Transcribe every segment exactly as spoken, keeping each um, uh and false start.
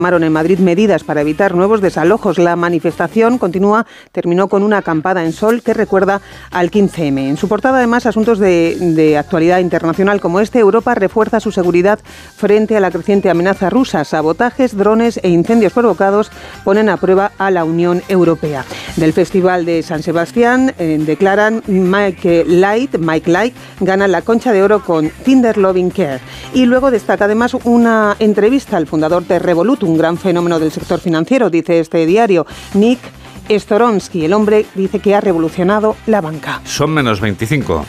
Tomaron en Madrid medidas para evitar nuevos desalojos. La manifestación continúa, terminó con una acampada en sol que recuerda al quince eme. En su portada, además, asuntos de, de actualidad internacional como este. Europa refuerza su seguridad frente a la creciente amenaza rusa. Sabotajes, drones e incendios provocados ponen a prueba a la Unión Europea. Del Festival de San Sebastián eh, declaran Mike Light, Mike Light gana la Concha de Oro con Tender Loving Care. Y luego destaca además una entrevista al fundador de Revolut, un gran fenómeno del sector financiero, dice este diario, Nick Storonsky. El hombre dice que ha revolucionado la banca. Son menos veinticinco.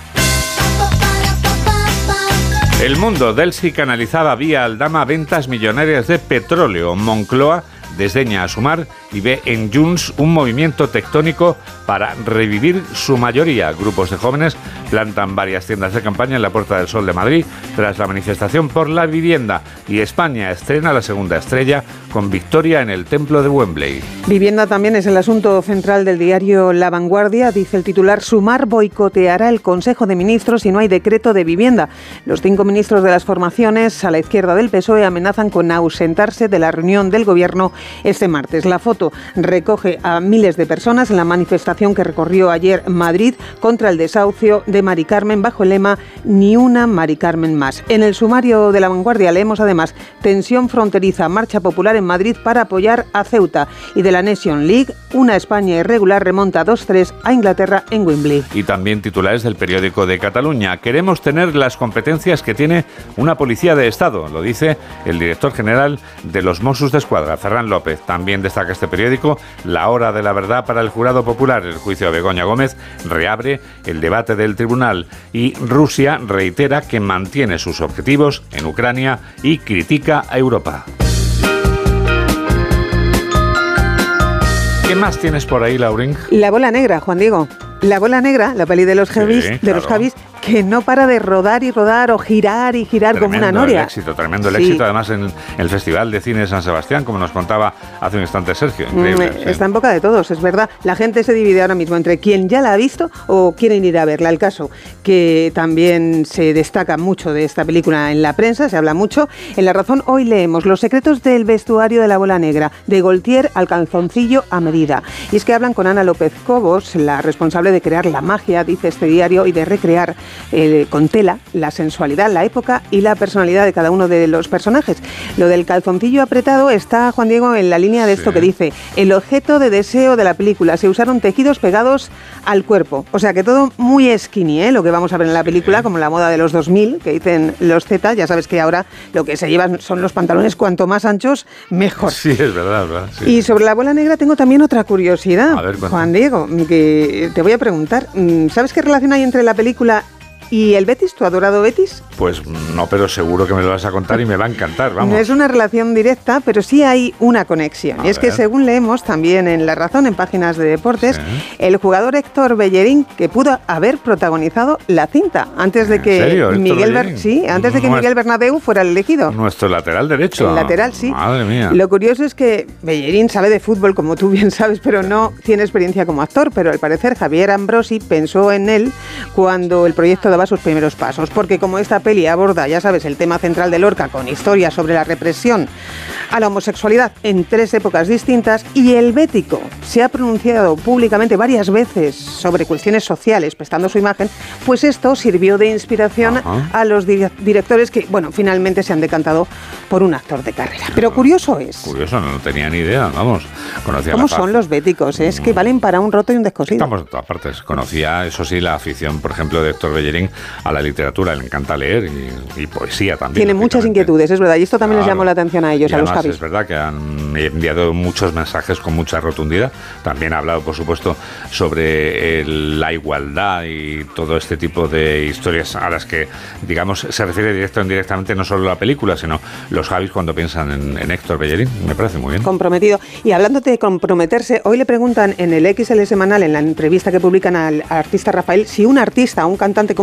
El Mundo. Delcy canalizaba vía Aldama ventas millonarias de petróleo. Moncloa desdeña a Sumar y ve en Junts un movimiento tectónico para revivir su mayoría. Grupos de jóvenes plantan varias tiendas de campaña en la Puerta del Sol de Madrid tras la manifestación por la vivienda. Y España estrena la segunda estrella con victoria en el Templo de Wembley. Vivienda también es el asunto central del diario La Vanguardia. Dice el titular: Sumar boicoteará el Consejo de Ministros si no hay decreto de vivienda. Los cinco ministros de las formaciones a la izquierda del P S O E amenazan con ausentarse de la reunión del Gobierno este martes. La foto recoge a miles de personas en la manifestación que recorrió ayer Madrid contra el desahucio de Mari Carmen bajo el lema Ni una Mari Carmen más. En el sumario de La Vanguardia leemos además: tensión fronteriza, marcha popular en Madrid para apoyar a Ceuta. Y de la Nation League, una España irregular remonta dos tres a Inglaterra en Wembley. Y también titulares del periódico de Cataluña: queremos tener las competencias que tiene una policía de Estado, lo dice el director general de los Mossos d'Esquadra, Ferran López. También destaca este periódico la hora de la verdad para el jurado popular. El juicio de Begoña Gómez reabre el debate del tribunal y Rusia reitera que mantiene sus objetivos en Ucrania y critica a Europa. ¿Qué más tienes por ahí, Laurín? La bola negra, Juan Diego. La bola negra, la peli de los Javis, sí, de claro. los Javis, que no para de rodar y rodar o girar y girar tremendo como una noria. El éxito, tremendo el sí. éxito, además en el Festival de Cine de San Sebastián, como nos contaba hace un instante Sergio. Increíble, mm, sí. Está en boca de todos, es verdad. La gente se divide ahora mismo entre quien ya la ha visto o quieren ir a verla. El caso que también se destaca mucho de esta película en la prensa, se habla mucho. En La Razón hoy leemos los secretos del vestuario de la bola negra, de Gaultier al calzoncillo a medida. Y es que hablan con Ana López Cobos, la responsable de crear la magia, dice este diario, y de recrear Eh, con tela la sensualidad, la época y la personalidad de cada uno de los personajes. Lo del calzoncillo apretado está, Juan Diego, en la línea de esto sí. que dice: el objeto de deseo de la película. Se usaron tejidos pegados al cuerpo. O sea que todo muy skinny, ¿eh? Lo que vamos a ver en la película, sí. como la moda de los dos mil, que dicen los Z. Ya sabes que ahora lo que se llevan son los pantalones cuanto más anchos, mejor. Sí, es verdad, es verdad. Sí. Y sobre la bola negra tengo también otra curiosidad, a ver, Juan Diego, que te voy a preguntar. ¿Sabes qué relación hay entre la película y el Betis, tu adorado Betis? Pues no, pero seguro que me lo vas a contar y me va a encantar, vamos. No es una relación directa, pero sí hay una conexión. A y es ver. que según leemos también en La Razón, en páginas de deportes, sí. el jugador Héctor Bellerín, que pudo haber protagonizado la cinta antes de que ¿En serio? Miguel Ber- sí, antes de que Miguel Bernabéu fuera el elegido. Nuestro lateral derecho. El lateral, sí. Madre mía. Lo curioso es que Bellerín sabe de fútbol, como tú bien sabes, pero no tiene experiencia como actor. Pero al parecer Javier Ambrosi pensó en él cuando el proyecto daba sus primeros pasos, porque como esta peli aborda, ya sabes, el tema central de Lorca con historias sobre la represión a la homosexualidad en tres épocas distintas, y el bético se ha pronunciado públicamente varias veces sobre cuestiones sociales, prestando su imagen, pues esto sirvió de inspiración Ajá. a los di- directores que, bueno, finalmente se han decantado por un actor de carrera. Pero curioso es. Curioso, no, no tenía ni idea, vamos. Conocía ¿Cómo la son los béticos? Es que valen para un roto y un descosido. Estamos en todas partes. Conocía, eso sí, la afición, por ejemplo, de Héctor Bellerín a la literatura, le encanta leer y, y poesía también. Tiene muchas inquietudes, es verdad, y esto también claro. les llamó la atención a ellos, y a los además Javis. Es verdad que han enviado muchos mensajes con mucha rotundidad. También ha hablado, por supuesto, sobre el, la igualdad y todo este tipo de historias a las que, digamos, se refiere directo o indirectamente no solo la película, sino los Javis cuando piensan en, en Héctor Bellerín. Me parece muy bien. Comprometido. Y hablando de comprometerse, hoy le preguntan en el X L semanal, en la entrevista que publican al artista Rafael, si un artista, un cantante como él,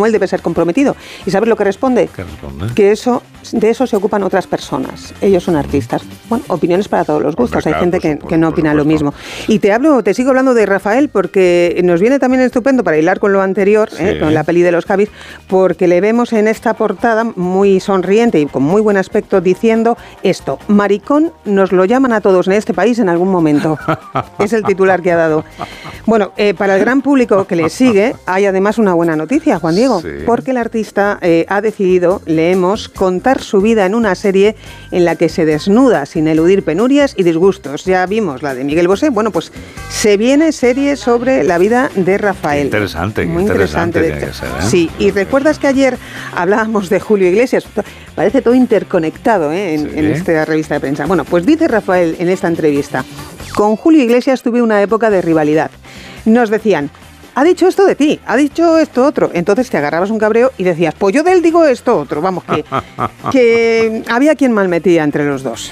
él debe ser comprometido. ¿Y sabes lo que responde? ¿Qué responde? Que eso, de eso se ocupan otras personas. Ellos son artistas. Bueno, opiniones para todos los gustos. Hombre, claro, hay gente que, supuesto, que no opina lo mismo. Y te hablo, te sigo hablando de Rafael porque nos viene también estupendo para hilar con lo anterior, sí. eh, con la peli de los Javis, porque le vemos en esta portada muy sonriente y con muy buen aspecto diciendo esto: maricón nos lo llaman a todos en este país en algún momento. Es el titular que ha dado. Bueno, eh, para el gran público que le sigue hay además una buena noticia, Juan Diego, sí. porque el artista eh, ha decidido, leemos, contar su vida en una serie en la que se desnuda sin eludir penurias y disgustos. Ya vimos la de Miguel Bosé. Bueno, pues se viene serie sobre la vida de Rafael. Interesante, muy interesante. interesante. Que ser, ¿eh? Sí, y recuerdas que ayer hablábamos de Julio Iglesias. Parece todo interconectado ¿eh? en, sí. en esta revista de prensa. Bueno, pues dice Rafael en esta entrevista: con Julio Iglesias tuve una época de rivalidad. Nos decían, ha dicho esto de ti, ha dicho esto otro. Entonces te agarrabas un cabreo y decías, pues yo de él digo esto otro. Vamos, que, que había quien malmetía entre los dos.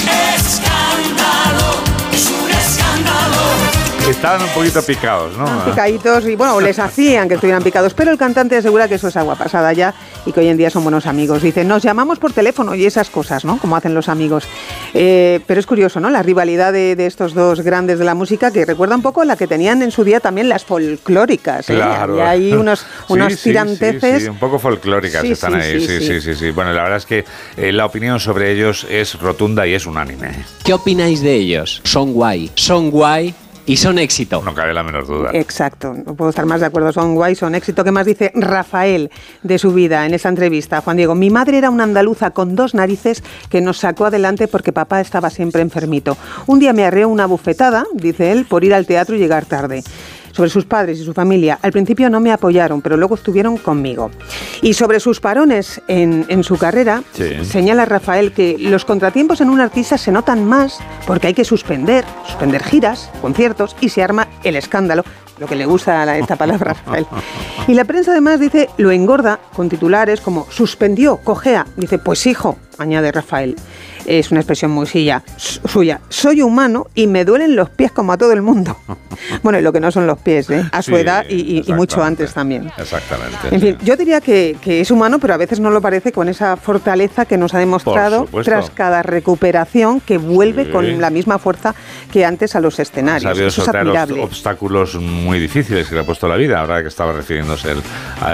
Escándalo, es un escándalo. Estaban un poquito picados, ¿no? Picaditos y, bueno, les hacían que estuvieran picados, pero el cantante asegura que eso es agua pasada ya y que hoy en día son buenos amigos. Dice, nos llamamos por teléfono y esas cosas, ¿no? Como hacen los amigos. Eh, pero es curioso, ¿no? La rivalidad de, de estos dos grandes de la música que recuerda un poco a la que tenían en su día también las folclóricas. ¿eh? Claro. Y hay unos, sí, unos sí, tiranteces. Sí, sí, un poco folclóricas sí, están sí, ahí. Sí sí, sí, sí, sí, sí. Bueno, la verdad es que eh, la opinión sobre ellos es rotunda y es unánime. ¿Qué opináis de ellos? Son guay. Son guay. Y son éxito. No cabe la menor duda. Exacto, no puedo estar más de acuerdo. Son guay, son éxito. ¿Qué más dice Rafael de su vida en esa entrevista? Juan Diego, mi madre era una andaluza con dos narices que nos sacó adelante porque papá estaba siempre enfermito. Un día me arreó una bufetada, dice él, por ir al teatro y llegar tarde. Sobre sus padres y su familia, al principio no me apoyaron, pero luego estuvieron conmigo. Y sobre sus parones en, en su carrera, sí. señala Rafael que los contratiempos en un artista se notan más porque hay que suspender, suspender giras, conciertos y se arma el escándalo, lo que le gusta a esta palabra a Rafael. Y la prensa además dice, lo engorda con titulares como suspendió, cojea. Dice, pues hijo, añade Rafael. Es una expresión muy suya, suya. Soy humano y me duelen los pies como a todo el mundo. Bueno, y lo que no son los pies, ¿eh? A su sí, edad y, y, y mucho antes también. Exactamente. En fin, yo diría que, que es humano, pero a veces no lo parece, con esa fortaleza que nos ha demostrado tras cada recuperación, que vuelve sí. con la misma fuerza que antes a los escenarios. Ha sabido Eso es sortear admirable. obstáculos muy difíciles que le ha puesto la vida, ahora que estaba refiriéndose él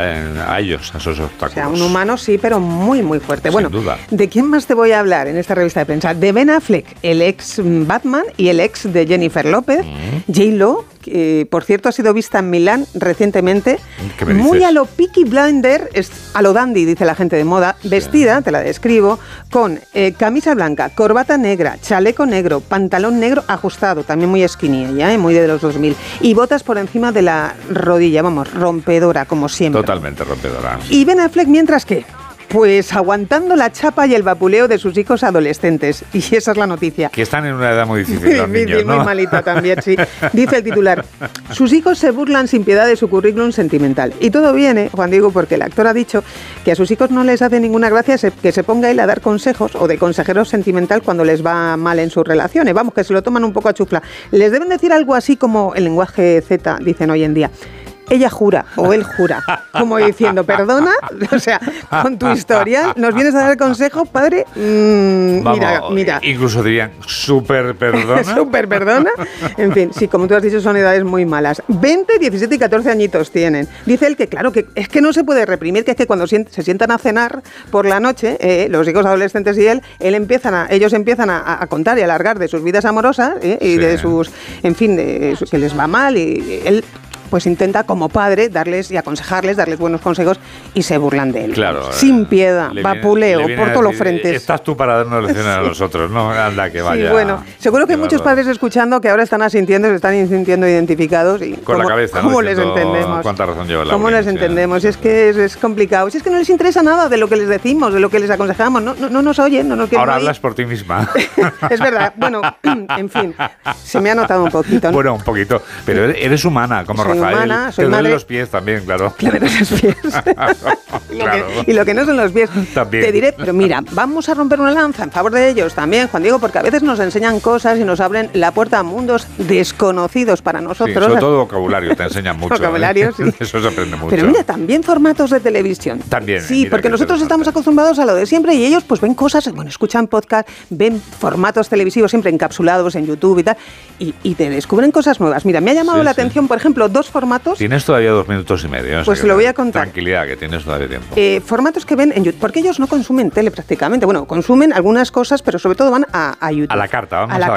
a, a ellos, a esos obstáculos. O sea, un humano sí, pero muy, muy fuerte. Sin bueno, duda. ¿De quién más te voy a hablar en esta revista de prensa? De Ben Affleck, el ex Batman y el ex de Jennifer López, mm. J-Lo, que por cierto ha sido vista en Milán recientemente, muy a lo Peaky Blinder, a lo dandy, dice la gente de moda, vestida, sí. te la describo, con eh, camisa blanca, corbata negra, chaleco negro, pantalón negro ajustado, también muy skinny ella, eh, muy de los dos mil, y botas por encima de la rodilla, vamos, rompedora, como siempre. Totalmente rompedora. Y Ben Affleck, mientras que pues aguantando la chapa y el vapuleo de sus hijos adolescentes. Y esa es la noticia. Que están en una edad muy difícil los niños, ¿no? Muy malita también, sí. Dice el titular, sus hijos se burlan sin piedad de su currículum sentimental. Y todo viene, Juan Diego, porque el actor ha dicho que a sus hijos no les hace ninguna gracia que se ponga él a dar consejos o de consejero sentimental cuando les va mal en sus relaciones. Vamos, que se lo toman un poco a chufla. Les deben decir algo así como el lenguaje Z, dicen hoy en día. Ella jura, o él jura, como diciendo, perdona, o sea, con tu historia, ¿nos vienes a dar consejo, padre? Mm, Vamos, mira, mira. Incluso dirían, súper perdona. Súper perdona. En fin, sí, como tú has dicho, son edades muy malas. veinte, diecisiete y catorce añitos tienen. Dice él que, claro, que es que no se puede reprimir, que es que cuando se sientan a cenar por la noche, eh, los hijos adolescentes y él, él empiezan a, ellos empiezan a, a contar y a alargar de sus vidas amorosas eh, y sí. de sus, en fin, de, que les va mal y él pues intenta como padre darles y aconsejarles, darles buenos consejos y se burlan de él. Claro. Sin piedad, viene, vapuleo por todos los frentes. Estás tú para darnos lecciones sí. a nosotros, ¿no? Anda, que vaya. Sí, bueno, seguro que hay muchos padres escuchando que ahora están asintiendo, se están sintiendo identificados. Y con cómo, la cabeza, ¿cómo ¿no? les entendemos? ¿Cuánta razón lleva la ¿Cómo les entendemos? Si es que es, es complicado. Si es que no les interesa nada de lo que les decimos, de lo que les aconsejamos. No, no, no nos oyen, no nos quieren Ahora oír. Hablas por ti misma. Es verdad. Bueno, en fin, se me ha notado un poquito, ¿no? Bueno, un poquito. Pero eres humana, como sí, soy Rafael, humana, soy te madre. duelen los pies también, claro. Claro, esos pies. y, lo Claro. que, y lo que no son los pies. También. Te diré, pero mira, vamos a romper una lanza en favor de ellos también, Juan Diego, porque a veces nos enseñan cosas y nos abren la puerta a mundos desconocidos para Sí, nosotros. sobre todo vocabulario, te enseñan mucho. Vocabulario, ¿eh? sí. Eso se aprende mucho. Pero mira, también formatos de televisión. También, Sí, mira porque qué nosotros interesante. estamos acostumbrados a lo de siempre y ellos pues ven cosas, bueno, escuchan podcast, ven formatos televisivos siempre encapsulados en YouTube y tal, y, y te descubren cosas nuevas. Mira, me ha llamado Sí, la sí. atención, por ejemplo, dos formatos. Tienes todavía dos minutos y medio. o sea Pues que lo voy a contar. Tranquilidad, que tienes todavía tiempo. Eh, formatos que ven en YouTube, porque ellos no consumen tele prácticamente. Bueno, consumen algunas cosas, pero sobre todo van a, a YouTube. A la carta, vamos a la, a la